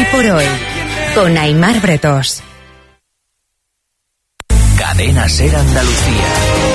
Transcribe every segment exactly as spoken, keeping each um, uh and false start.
por hoy, con Aimar Bretos. Cadena Ser Andalucía.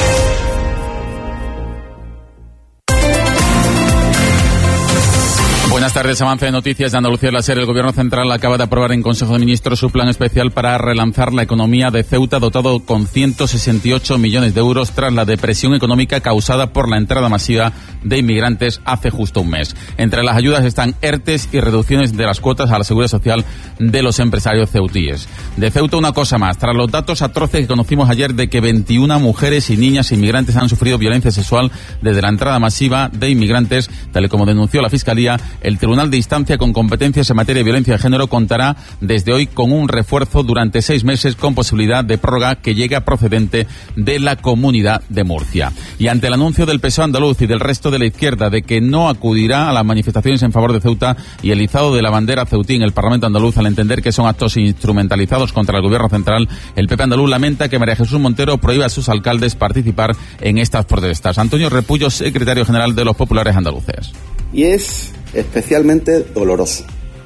Buenas tardes, avance de noticias de Andalucía. La SER, el Gobierno Central acaba de aprobar en Consejo de Ministros su plan especial para relanzar la economía de Ceuta, dotado con ciento sesenta y ocho millones de euros tras la depresión económica causada por la entrada masiva de inmigrantes hace justo un mes. Entre las ayudas están ERTES y reducciones de las cuotas a la seguridad social de los empresarios ceutíes. De Ceuta, una cosa más. Tras los datos atroces que conocimos ayer de que veintiuna mujeres y niñas inmigrantes han sufrido violencia sexual desde la entrada masiva de inmigrantes, tal y como denunció la Fiscalía, el Tribunal de Instancia con competencias en materia de violencia de género contará desde hoy con un refuerzo durante seis meses con posibilidad de prórroga que llega procedente de la Comunidad de Murcia. Y ante el anuncio del P S O E andaluz y del resto de la izquierda de que no acudirá a las manifestaciones en favor de Ceuta y el izado de la bandera ceutí en el Parlamento andaluz al entender que son actos instrumentalizados contra el Gobierno central, el P P andaluz lamenta que María Jesús Montero prohíba a sus alcaldes participar en estas protestas. Antonio Repullo, secretario general de los populares andaluces. Y es especialmente doloroso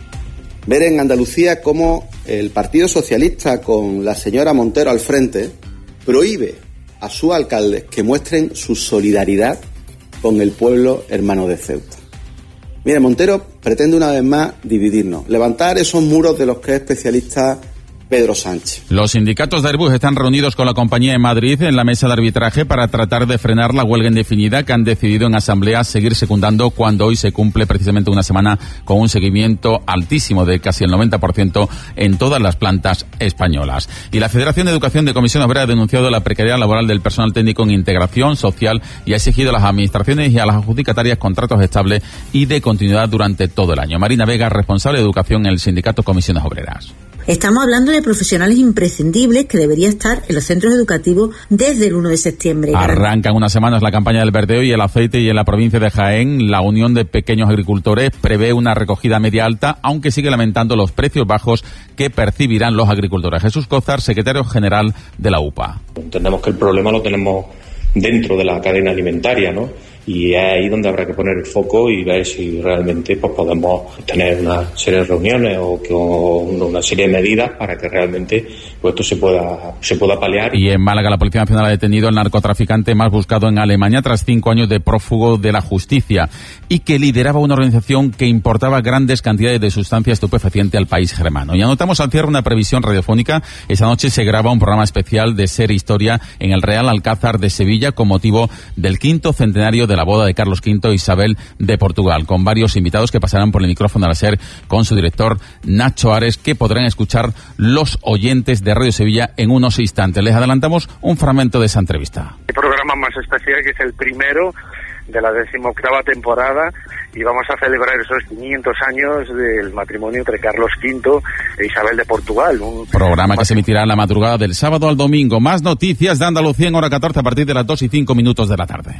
ver en Andalucía cómo el Partido Socialista, con la señora Montero al frente, prohíbe a sus alcaldes que muestren su solidaridad con el pueblo hermano de Ceuta. Mire, Montero pretende una vez más dividirnos, levantar esos muros de los que es especialista Pedro Sánchez. Los sindicatos de Airbus están reunidos con la compañía en Madrid en la mesa de arbitraje para tratar de frenar la huelga indefinida que han decidido en asamblea seguir secundando cuando hoy se cumple precisamente una semana con un seguimiento altísimo de casi el noventa por ciento en todas las plantas españolas. Y la Federación de Educación de Comisión Obrera ha denunciado la precariedad laboral del personal técnico en integración social y ha exigido a las administraciones y a las adjudicatarias contratos estables y de continuidad durante todo el año. Marina Vega, responsable de educación en el sindicato Comisiones Obreras. Estamos hablando de profesionales imprescindibles que deberían estar en los centros educativos desde el uno de septiembre. Arrancan unas semanas la campaña del verdeo y el aceite y en la provincia de Jaén la Unión de Pequeños Agricultores prevé una recogida media alta, aunque sigue lamentando los precios bajos que percibirán los agricultores. Jesús Cózar, secretario general de la U P A. Entendemos que el problema lo tenemos dentro de la cadena alimentaria, ¿no? Y es ahí donde habrá que poner el foco y ver si realmente pues podemos tener una serie de reuniones o, o una serie de medidas para que realmente pues esto se pueda se pueda paliar. Y en Málaga la Policía Nacional ha detenido al narcotraficante más buscado en Alemania tras cinco años de prófugo de la justicia y que lideraba una organización que importaba grandes cantidades de sustancia estupefaciente al país germano. Y anotamos al cierre una previsión radiofónica. Esa noche se graba un programa especial de Ser Historia en el Real Alcázar de Sevilla con motivo del quinto centenario de la boda de Carlos quinto e Isabel de Portugal, con varios invitados que pasarán por el micrófono de la SER con su director Nacho Ares, que podrán escuchar los oyentes de Radio Sevilla en unos instantes. Les adelantamos un fragmento de esa entrevista. El programa más especial, que es el primero de la decimoctava temporada, y vamos a celebrar esos quinientos años del matrimonio entre Carlos quinto e Isabel de Portugal. Un programa que se emitirá en la madrugada del sábado al domingo. Más noticias de Andalucía en hora catorce a partir de las dos y cinco minutos de la tarde.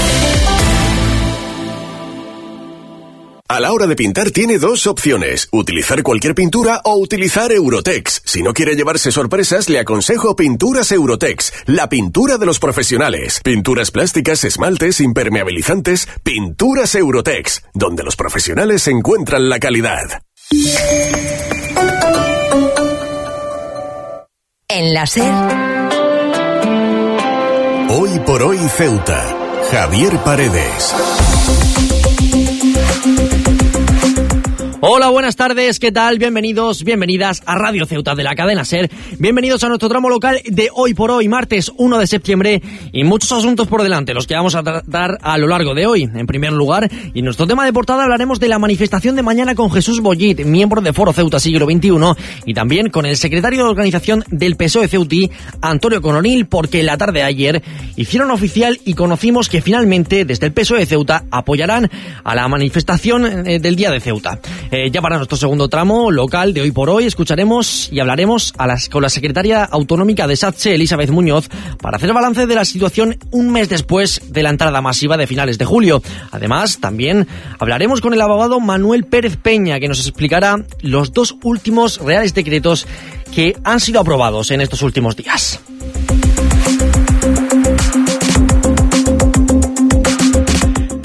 A la hora de pintar tiene dos opciones, utilizar cualquier pintura o utilizar Eurotex. Si no quiere llevarse sorpresas, le aconsejo Pinturas Eurotex, la pintura de los profesionales. Pinturas plásticas, esmaltes, impermeabilizantes, Pinturas Eurotex, donde los profesionales encuentran la calidad. En la SER. Hoy por hoy Ceuta. Javier Paredes. Hola, buenas tardes, ¿qué tal? Bienvenidos, bienvenidas a Radio Ceuta de la cadena SER. Bienvenidos a nuestro tramo local de Hoy por Hoy, martes uno de septiembre, y muchos asuntos por delante, los que vamos a tratar a lo largo de hoy. En primer lugar, y en nuestro tema de portada hablaremos de la manifestación de mañana con Jesús Bollit, miembro de Foro Ceuta Siglo veintiuno, y también con el secretario de organización del P S O E Ceutí, Antonio Coronil, porque la tarde de ayer hicieron oficial y conocimos que finalmente desde el P S O E de Ceuta apoyarán a la manifestación del Día de Ceuta. Eh, ya para nuestro segundo tramo local de Hoy por Hoy escucharemos y hablaremos a las, con la secretaria autonómica de SATSE, Elizabeth Muñoz, para hacer balance de la situación un mes después de la entrada masiva de finales de julio. Además, también hablaremos con el abogado Manuel Pérez Peña, que nos explicará los dos últimos reales decretos que han sido aprobados en estos últimos días.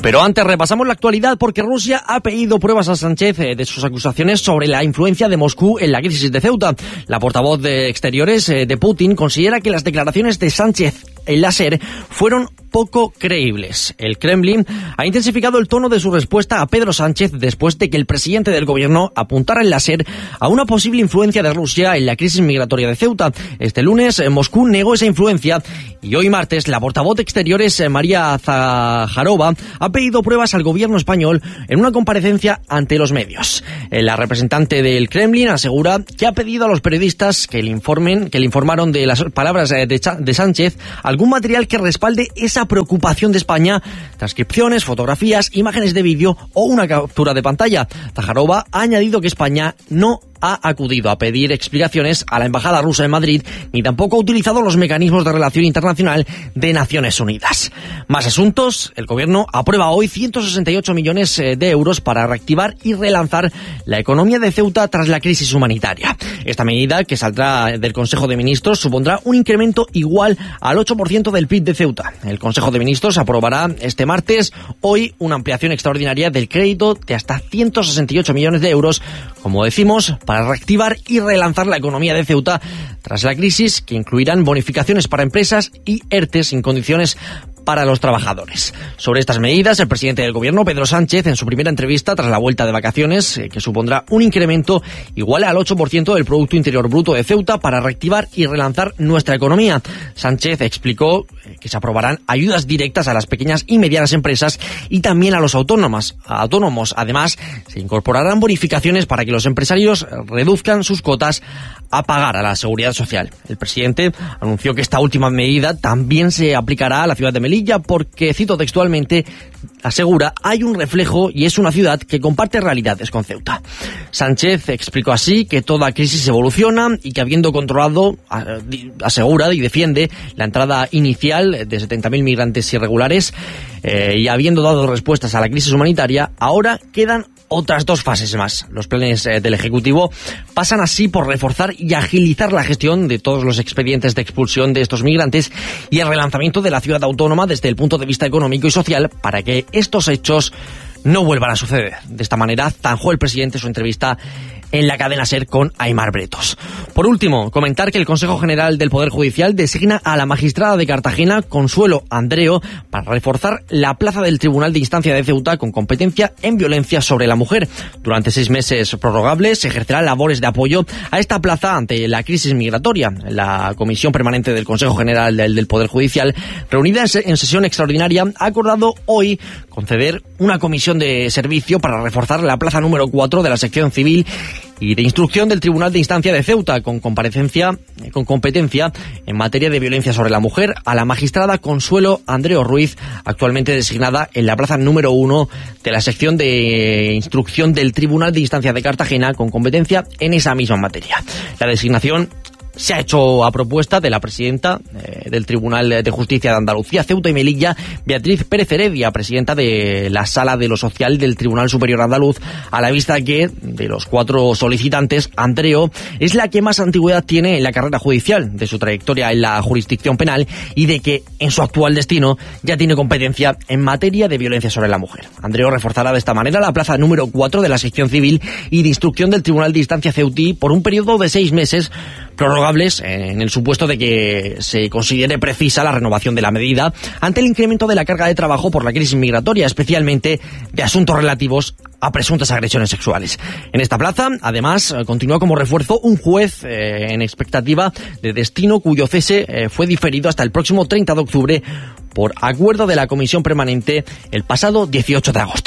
Pero antes repasamos la actualidad porque Rusia ha pedido pruebas a Sánchez de sus acusaciones sobre la influencia de Moscú en la crisis de Ceuta. La portavoz de Exteriores de Putin considera que las declaraciones de Sánchez en la SER fueron poco creíbles. El Kremlin ha intensificado el tono de su respuesta a Pedro Sánchez después de que el presidente del gobierno apuntara en la SER a una posible influencia de Rusia en la crisis migratoria de Ceuta. Este lunes Moscú negó esa influencia y hoy martes la portavoz de Exteriores María Zaharova ha pedido pruebas al gobierno español en una comparecencia ante los medios. La representante del Kremlin asegura que ha pedido a los periodistas que le informen, que le informaron de las palabras de, de Sánchez algún material que respalde esa preocupación de España, transcripciones, fotografías, imágenes de vídeo o una captura de pantalla. Zaharova ha añadido que España no ha acudido a pedir explicaciones a la embajada rusa en Madrid, ni tampoco ha utilizado los mecanismos de relación internacional de Naciones Unidas. Más asuntos. El gobierno aprueba hoy ciento sesenta y ocho millones de euros para reactivar y relanzar la economía de Ceuta tras la crisis humanitaria. Esta medida, que saldrá del Consejo de Ministros, supondrá un incremento igual al ocho por ciento del P I B de Ceuta. El Consejo de Ministros aprobará este martes, hoy, una ampliación extraordinaria del crédito de hasta ciento sesenta y ocho millones de euros, como decimos, para para reactivar y relanzar la economía de Ceuta tras la crisis, que incluirán bonificaciones para empresas y E R T E sin condiciones para los trabajadores. Sobre estas medidas, el presidente del gobierno, Pedro Sánchez, en su primera entrevista tras la vuelta de vacaciones, eh, que supondrá un incremento igual al ocho por ciento del Producto Interior Bruto de Ceuta para reactivar y relanzar nuestra economía. Sánchez explicó eh, que se aprobarán ayudas directas a las pequeñas y medianas empresas y también a los autónomos. A autónomos. Además, se incorporarán bonificaciones para que los empresarios reduzcan sus cotas a pagar a la Seguridad Social. El presidente anunció que esta última medida también se aplicará a la ciudad de Melilla, porque, cito textualmente, asegura, hay un reflejo y es una ciudad que comparte realidades con Ceuta. Sánchez explicó así que toda crisis evoluciona y que, habiendo controlado, asegura y defiende la entrada inicial de setenta mil migrantes irregulares eh, y habiendo dado respuestas a la crisis humanitaria, ahora quedan otras dos fases más. Los planes eh, del Ejecutivo pasan así por reforzar y agilizar la gestión de todos los expedientes de expulsión de estos migrantes y el relanzamiento de la ciudad autónoma desde el punto de vista económico y social para que estos hechos no vuelvan a suceder. De esta manera zanjó el presidente su entrevista en la cadena SER con Aimar Bretos. Por último, comentar que el Consejo General del Poder Judicial designa a la magistrada de Cartagena, Consuelo Andreo, para reforzar la plaza del Tribunal de Instancia de Ceuta con competencia en violencia sobre la mujer. Durante seis meses prorrogables se ejercerán labores de apoyo a esta plaza ante la crisis migratoria. La Comisión Permanente del Consejo General del, del Poder Judicial, reunida en, se, en sesión extraordinaria, ha acordado hoy conceder una comisión de servicio para reforzar la plaza número cuatro de la sección civil y de instrucción del Tribunal de Instancia de Ceuta, con comparecencia, con competencia en materia de violencia sobre la mujer, a la magistrada Consuelo Andreo Ruiz, actualmente designada en la plaza número uno de la sección de instrucción del Tribunal de Instancia de Cartagena, con competencia en esa misma materia. La designación se ha hecho a propuesta de la presidenta eh, del Tribunal de Justicia de Andalucía, Ceuta y Melilla, Beatriz Pérez Heredia, presidenta de la Sala de lo Social del Tribunal Superior Andaluz, a la vista que, de los cuatro solicitantes, Andreo es la que más antigüedad tiene en la carrera judicial, de su trayectoria en la jurisdicción penal y de que, en su actual destino, ya tiene competencia en materia de violencia sobre la mujer. Andreo reforzará de esta manera la plaza número cuatro de la sección civil y de instrucción del Tribunal de Instancia Ceutí por un periodo de seis meses, prorrogables en el supuesto de que se considere precisa la renovación de la medida ante el incremento de la carga de trabajo por la crisis migratoria, especialmente de asuntos relativos a presuntas agresiones sexuales. En esta plaza, además, continúa como refuerzo un juez eh, en expectativa de destino cuyo cese eh, fue diferido hasta el próximo treinta de octubre por acuerdo de la Comisión Permanente el pasado dieciocho de agosto.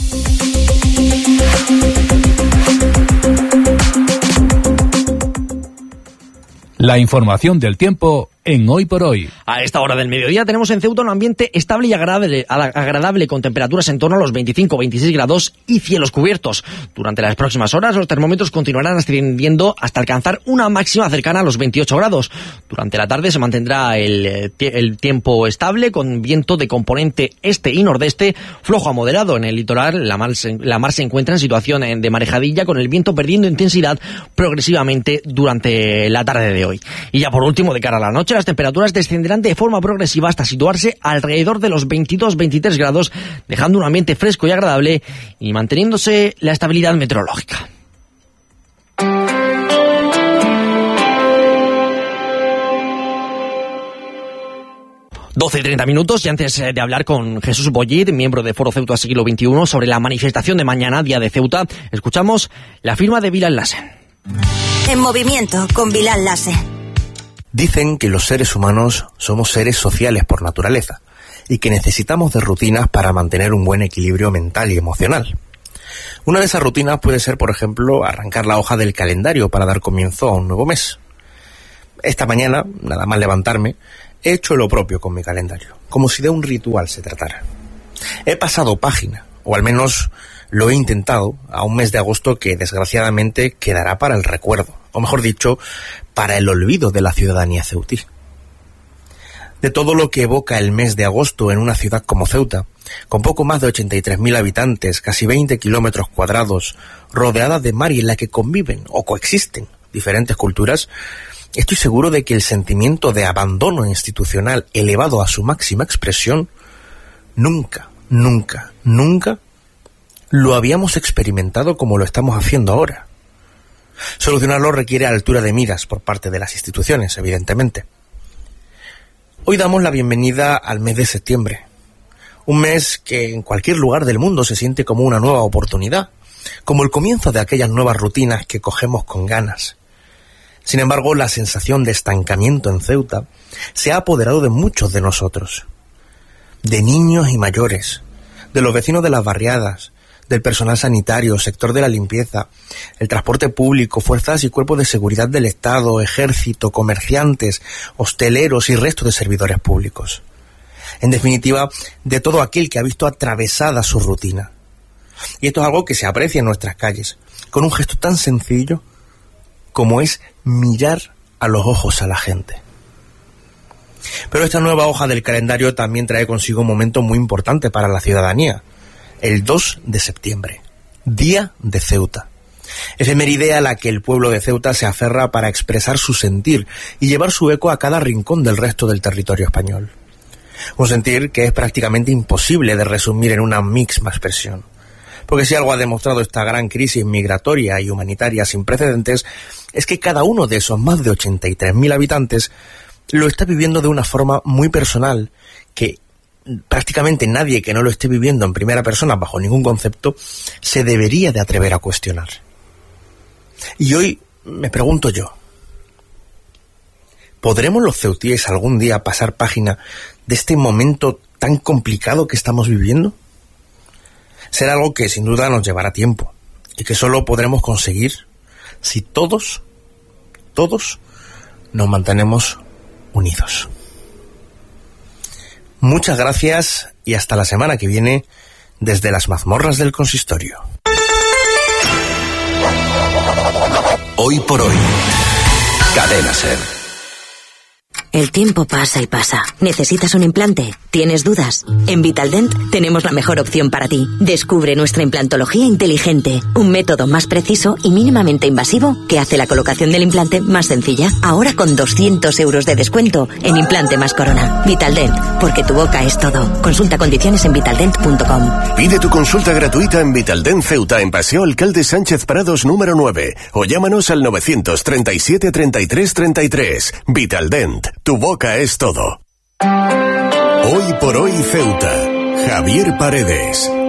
La información del tiempo en Hoy por Hoy. A esta hora del mediodía tenemos en Ceuta un ambiente estable y agradable, agradable con temperaturas en torno a los veinticinco a veintiséis grados y cielos cubiertos. Durante las próximas horas los termómetros continuarán ascendiendo hasta alcanzar una máxima cercana a los veintiocho grados. Durante la tarde se mantendrá el, el tiempo estable con viento de componente este y nordeste, flojo a moderado. En el litoral la mar, se, la mar se encuentra en situación de marejadilla, con el viento perdiendo intensidad progresivamente durante la tarde de hoy. Y ya por último, de cara a la noche, noche las temperaturas descenderán de forma progresiva hasta situarse alrededor de los veintidós veintitrés grados, dejando un ambiente fresco y agradable y manteniéndose la estabilidad meteorológica. doce y treinta minutos, y antes de hablar con Jesús Boyid, miembro de Foro Ceuta Siglo veintiuno, sobre la manifestación de mañana, Día de Ceuta, escuchamos la firma de Bilal Lassen. En movimiento con Bilal Lassen. Dicen que los seres humanos somos seres sociales por naturaleza y que necesitamos de rutinas para mantener un buen equilibrio mental y emocional. Una de esas rutinas puede ser, por ejemplo, arrancar la hoja del calendario para dar comienzo a un nuevo mes. Esta mañana, nada más levantarme, he hecho lo propio con mi calendario, como si de un ritual se tratara. He pasado página, o al menos lo he intentado, a un mes de agosto que desgraciadamente quedará para el recuerdo, o mejor dicho, para el olvido de la ciudadanía ceutí. De todo lo que evoca el mes de agosto en una ciudad como Ceuta, con poco más de ochenta y tres mil habitantes, casi veinte kilómetros cuadrados, rodeada de mar y en la que conviven o coexisten diferentes culturas, estoy seguro de que el sentimiento de abandono institucional elevado a su máxima expresión nunca, nunca, nunca lo habíamos experimentado como lo estamos haciendo ahora. Solucionarlo requiere altura de miras por parte de las instituciones, evidentemente. Hoy damos la bienvenida al mes de septiembre, un mes que en cualquier lugar del mundo se siente como una nueva oportunidad, como el comienzo de aquellas nuevas rutinas que cogemos con ganas. Sin embargo, la sensación de estancamiento en Ceuta se ha apoderado de muchos de nosotros, de niños y mayores, de los vecinos de las barriadas, del personal sanitario, sector de la limpieza, el transporte público, fuerzas y cuerpos de seguridad del Estado, ejército, comerciantes, hosteleros y resto de servidores públicos. En definitiva, de todo aquel que ha visto atravesada su rutina. Y esto es algo que se aprecia en nuestras calles, con un gesto tan sencillo como es mirar a los ojos a la gente. Pero esta nueva hoja del calendario también trae consigo un momento muy importante para la ciudadanía, el dos de septiembre, Día de Ceuta. Efeméride a la que el pueblo de Ceuta se aferra para expresar su sentir y llevar su eco a cada rincón del resto del territorio español. Un sentir que es prácticamente imposible de resumir en una misma expresión. Porque si algo ha demostrado esta gran crisis migratoria y humanitaria sin precedentes, es que cada uno de esos más de ochenta y tres mil habitantes lo está viviendo de una forma muy personal, que prácticamente nadie que no lo esté viviendo en primera persona bajo ningún concepto se debería de atrever a cuestionar. Y hoy me pregunto yo, ¿podremos los ceutíes algún día pasar página de este momento tan complicado que estamos viviendo? Será algo que sin duda nos llevará tiempo y que solo podremos conseguir si todos, todos nos mantenemos unidos. Muchas gracias y hasta la semana que viene desde las mazmorras del consistorio. Hoy por hoy, Cadena Ser. El tiempo pasa y pasa. ¿Necesitas un implante? ¿Tienes dudas? En Vitaldent tenemos la mejor opción para ti. Descubre nuestra implantología inteligente, un método más preciso y mínimamente invasivo que hace la colocación del implante más sencilla. Ahora con doscientos euros de descuento en implante más corona. Vitaldent, porque tu boca es todo. Consulta condiciones en vitaldent punto com. Pide tu consulta gratuita en Vitaldent Ceuta, en Paseo Alcalde Sánchez Prados número nueve, o llámanos al novecientos treinta y siete treinta y tres treinta y tres. Vitaldent, tu boca es todo. Hoy por hoy Ceuta. Javier Paredes.